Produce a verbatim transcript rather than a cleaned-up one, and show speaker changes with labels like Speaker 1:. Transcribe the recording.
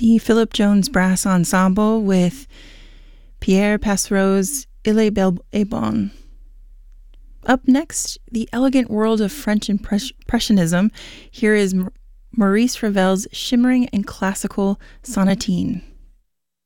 Speaker 1: the Philip Jones Brass Ensemble with Pierre Passereau's Il est bel et bon. Up next, the elegant world of French Impressionism. Here is Maurice Ravel's shimmering and classical sonatine.